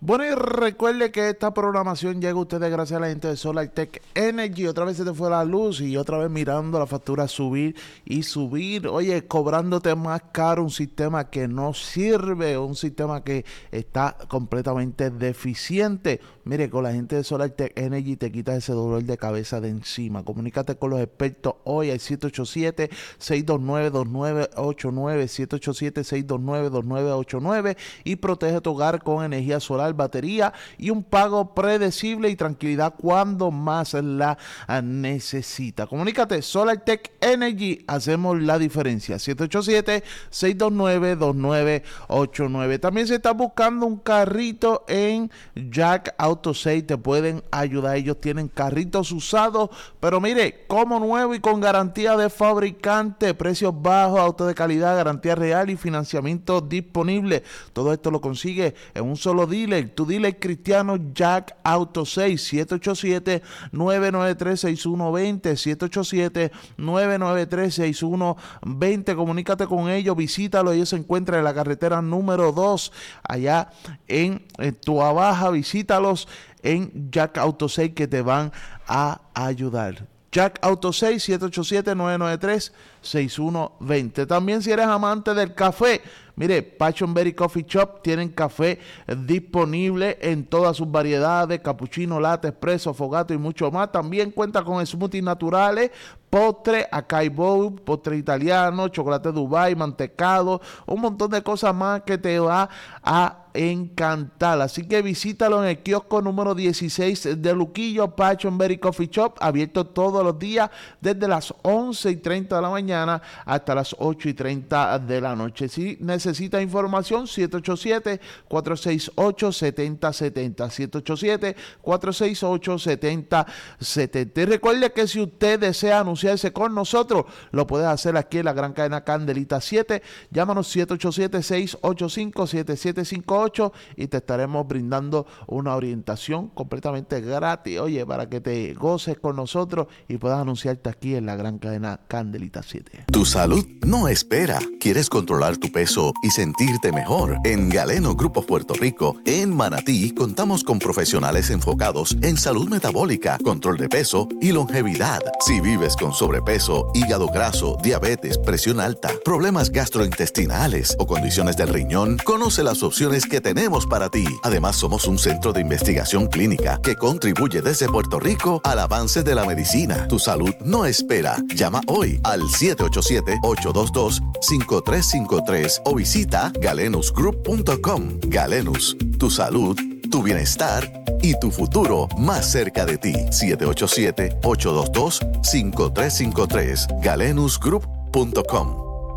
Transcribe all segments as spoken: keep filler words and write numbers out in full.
Bueno, y recuerde que esta programación llega a ustedes gracias a la gente de SolarTech Energy. Otra vez se te fue la luz y otra vez mirando la factura subir y subir. Oye, cobrándote más caro un sistema que no sirve, un sistema que está completamente deficiente. Mire, con la gente de SolarTech Energy te quitas ese dolor de cabeza de encima. Comunícate con los expertos hoy al siete ocho siete, seis dos nueve, dos nueve ocho nueve, siete ocho siete, seis dos nueve, dos nueve ocho nueve y protege tu hogar con energía solar, batería y un pago predecible y tranquilidad cuando más la necesita. Comunícate, SolarTech Energy, hacemos la diferencia. siete ocho siete, seis dos nueve, dos nueve ocho nueve. También se está buscando un carrito en Jack Auto Sale, te pueden ayudar. Ellos tienen carritos usados, pero mire, como nuevo y con garantía de fabricante, precios bajos, auto de calidad, garantía real y financiamiento disponible. Todo esto lo consigue en un solo dealer, tu dealer cristiano Jack Auto Sale. Siete ocho siete, nueve nueve tres, seis uno dos cero, siete ocho siete, nueve nueve tres, seis uno dos cero. Comunícate con ellos, visítalo. Ellos se encuentran en la carretera número dos, allá en, en Tua Baja. Visítalos en Jack Auto Sale, que te van a ayudar. Jack Auto Sale, siete ocho siete, nueve nueve tres, seis uno dos cero. También, si eres amante del café, mire, Passion Berry Coffee Shop tienen café disponible en todas sus variedades: cappuccino, latte, espresso, fogato y mucho más. También cuenta con smoothies naturales, postre, acai bowl, postre italiano, chocolate Dubai, mantecado, un montón de cosas más que te va a encantar. Así que visítalo en el kiosco número dieciséis de Luquillo, Passion Berry Coffee Shop, abierto todos los días desde las once y treinta de la mañana hasta las ocho y treinta de la noche. Si necesita información, siete ocho siete, cuatro seis ocho, siete cero siete cero, siete ocho siete, cuatro seis ocho, siete cero siete cero. Y recuerde que si usted desea anunciarse con nosotros, lo puede hacer aquí en la gran cadena Candelita siete. Llámanos siete ocho siete, seis ocho cinco, siete siete cinco ocho y te estaremos brindando una orientación completamente gratis, oye, para que te goces con nosotros y puedas anunciarte aquí en la gran cadena Candelita siete. Tu salud no espera. ¿Quieres controlar tu peso y sentirte mejor? En Galeno Grupo Puerto Rico, en Manatí, contamos con profesionales enfocados en salud metabólica, control de peso y longevidad. Si vives con sobrepeso, hígado graso, diabetes, presión alta, problemas gastrointestinales o condiciones del riñón, conoce las opciones que tenemos para ti. Además, somos un centro de investigación clínica que contribuye desde Puerto Rico al avance de la medicina. Tu salud no espera. Llama hoy al siete ocho siete, ocho dos dos, cinco tres cinco tres o visita galenus group punto com. Galenus, tu salud, tu bienestar y tu futuro más cerca de ti. siete ocho siete, ocho dos dos, cinco tres cinco tres. galenus group punto com.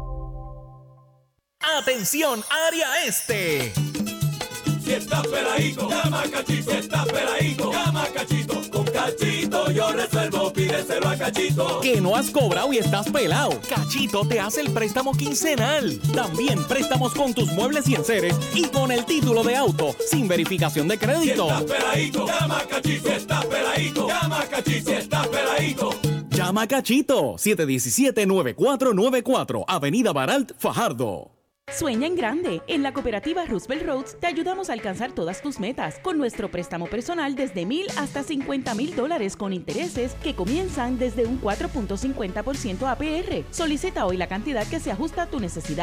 ¡Atención, área este! Si estás peladito, llama a Cachito. Si estás peladito, llama a Cachito. Con Cachito yo resuelvo, pídeselo a Cachito. Que no has cobrado y estás pelado. Cachito te hace el préstamo quincenal. También préstamos con tus muebles y enseres y con el título de auto, sin verificación de crédito. Si estás peladito, llama a Cachito. Si estás peladito, llama a Cachito. Si estás peladito. Llama a Cachito, siete uno siete, nueve cuatro nueve cuatro, Avenida Baralt, Fajardo. Sueña en grande. En la cooperativa Roosevelt Roads te ayudamos a alcanzar todas tus metas con nuestro préstamo personal desde mil hasta cincuenta mil dólares con intereses que comienzan desde un cuatro punto cincuenta por ciento A P R. Solicita hoy la cantidad que se ajusta a tu necesidad.